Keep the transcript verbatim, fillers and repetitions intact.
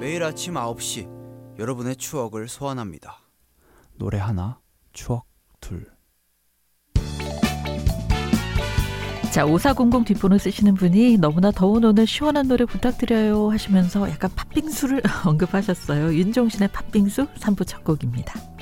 매일 아침 아홉 시 여러분의 추억을 소환합니다. 노래 하나, 추억 둘. 자, 오사공공 뒷번호 쓰시는 분이 너무나 더운 오늘 시원한 노래 부탁드려요 하시면서 약간 팥빙수를 언급하셨어요. 윤종신의 팥빙수 삼 부 첫 곡입니다.